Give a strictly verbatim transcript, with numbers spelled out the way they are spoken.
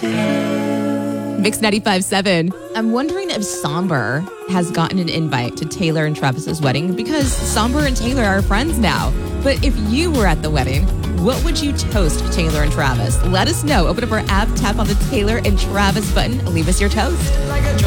Mix ninety-five point seven. I'm wondering if Somber has gotten an invite to Taylor and Travis's wedding because Somber and Taylor are friends now. But if you were at the wedding, what would you toast Taylor and Travis? Let us know. Open up our app, tap on the Taylor and Travis button, leave us your toast.